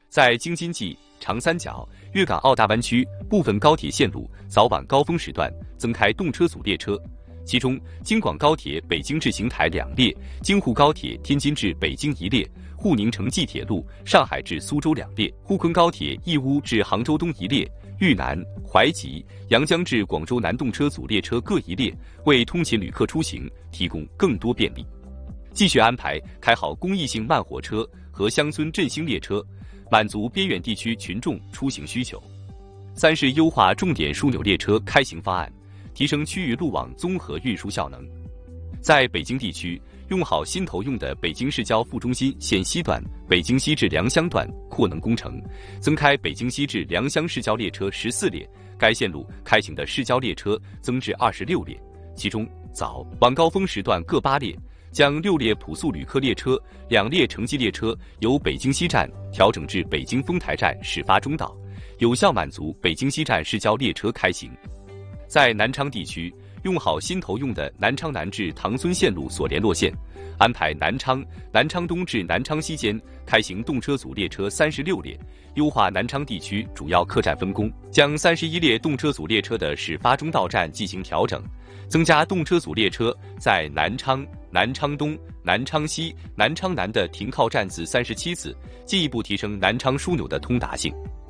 在京津冀、长三角、粤港澳大湾区部分高铁线路早晚高峰时段增开动车组列车，其中京广高铁北京至邢台2列，京沪高铁天津至北京1列，沪宁城际铁路上海至苏州2列，沪昆高铁义乌至杭州东1列，豫南、淮吉、阳江至广州南动车组列车各1列，为通勤旅客出行提供更多便利。继续安排开好公益性慢火车和乡村振兴列车，满足边远地区群众出行需求。3是优化重点枢纽列车开行方案，提升区域路网综合运输效能。在北京地区，用好新投用的北京市郊副中心线西段、北京西至良乡段扩能工程，增开北京西至良乡市郊列车14列，该线路开行的市郊列车增至26列，其中早晚高峰时段各8列，将6列普速旅客列车、2列城际列车由北京西站调整至北京丰台站始发终到，有效满足北京西站市郊列车开行。在南昌地区，用好新投用的南昌南至唐村线路所联络线，安排南昌东至南昌西间开行动车组列车36列，优化南昌地区主要客站分工，将31列动车组列车的始发终到站进行调整，增加动车组列车在南昌、南昌东、南昌西、南昌南的停靠站次37次，进一步提升南昌枢纽的通达性。